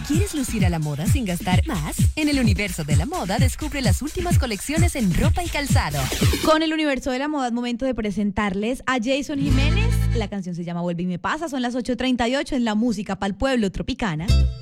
¿Quieres lucir a la moda sin gastar más? En el universo de la moda descubre las últimas colecciones en ropa y calzado. Con el universo de la moda es momento de presentarles a Jason Jiménez. La canción se llama Vuelve y me pasa. Son las 8:38 en la música pa'l pueblo tropicana.